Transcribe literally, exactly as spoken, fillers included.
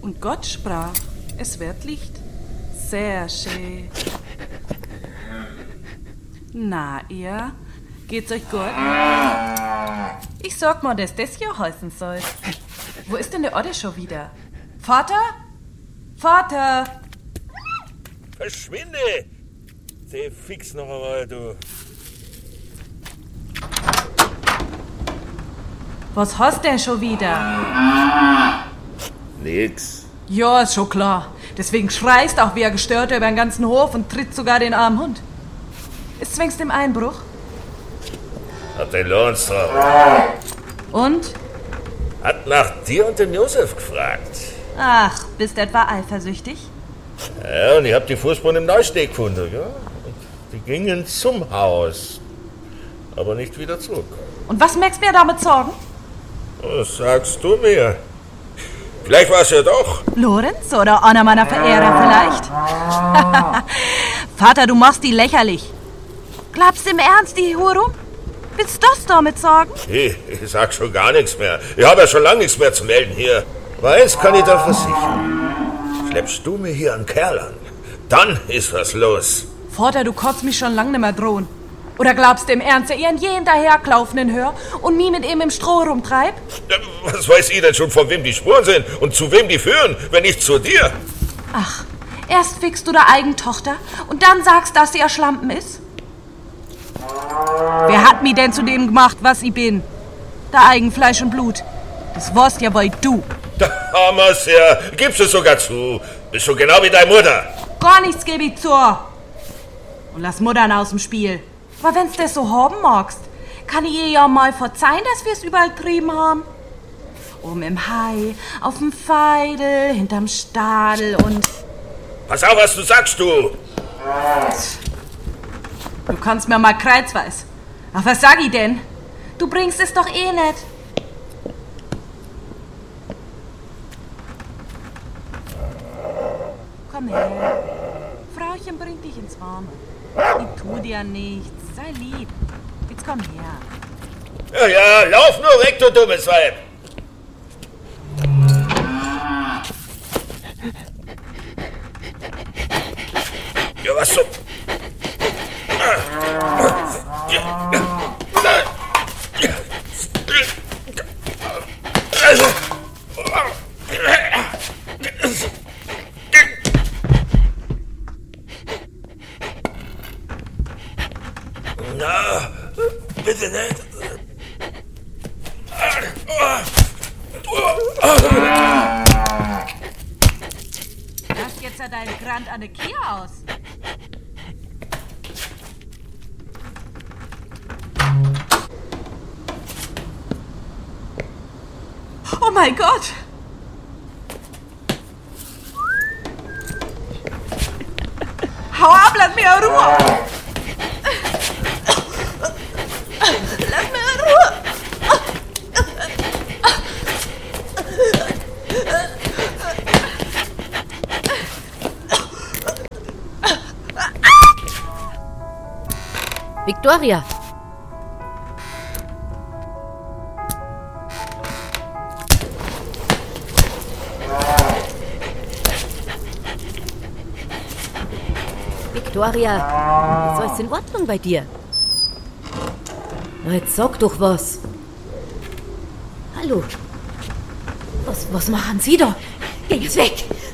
Und Gott sprach, es wird Licht. Sehr schön. Na, ihr? Geht's euch gut? Ich sag mal, dass das hier heißen soll. Wo ist denn der Odde schon wieder? Vater? Vater! Verschwinde! Seh fix noch einmal, du. Was hast denn schon wieder? Nix. Ja, ist schon klar. Deswegen schreist auch wie ein Gestörter über den ganzen Hof und tritt sogar den armen Hund. Ist zwingst im Einbruch? Hat den Lohns drauf. Und? Hat nach dir und dem Josef gefragt. Ach, bist etwa eifersüchtig? Ja, und ich hab die Fußspuren im Neusteg gefunden, ja. Und die gingen zum Haus. Aber nicht wieder zurück. Und was merkst du mir damit sorgen? Was sagst du mir? Vielleicht war es ja doch. Lorenz oder einer meiner Verehrer vielleicht? Vater, du machst die lächerlich. Glaubst du im Ernst, die Hurum? Willst du das damit sagen? Hey, ich sag schon gar nichts mehr. Ich habe ja schon lange nichts mehr zu melden hier. Aber eins kann ich dir versichern. Schleppst du mir hier einen Kerl an, dann ist was los. Vater, du kannst mich schon lange nicht mehr drohen. Oder glaubst du im Ernst, dass ihr ihn jeden daherklaufenden hör und mich mit ihm im Stroh rumtreibt? Was weiß ich denn schon, von wem die Spuren sind und zu wem die führen, wenn nicht zu dir? Ach, erst fickst du der eigen Tochter und dann sagst, dass sie ein Schlampen ist? Wer hat mich denn zu dem gemacht, was ich bin? Der eigen Fleisch und Blut. Das warst ja wohl du. Da haben wir's ja. Gibst du sogar zu. Bist schon genau wie deine Mutter. Gar nichts gebe ich zu. Und lass Muttern aus dem Spiel. Aber wenn's das so haben magst, kann ich ihr ja mal verzeihen, dass wir's überall trieben haben. Oben im Hai, auf dem Feidel, hinterm Stadel und... Pass auf, was du sagst, du. Du kannst mir mal kreuzweis. Ach, was sag ich denn? Du bringst es doch eh nicht. Komm her. Frauchen bringt dich ins Warme. Ich tu dir nichts. Sei lieb. Jetzt komm her. Ja, ja, lauf nur weg, du dummes Weib. Ja, was so... Na, bitte nicht. Lass jetzt ja deinen Grand an der Kier aus. Oh mein Gott! Hau ab, lass mir in Ruhe! Lass mir in Ruhe! Victoria! Victoria, ist alles in Ordnung bei dir? Na, jetzt sag doch was. Hallo? Was, was machen Sie da? Geh jetzt weg!